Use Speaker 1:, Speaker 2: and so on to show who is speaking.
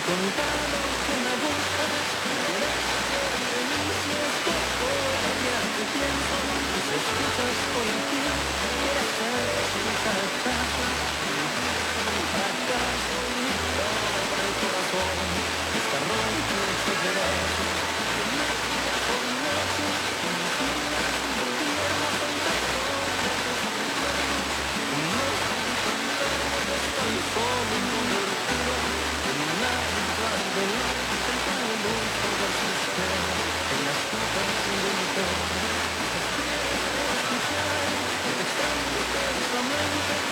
Speaker 1: contado con agujas, delicias que todavía te pienso, tus escuchas por aquí, que hasta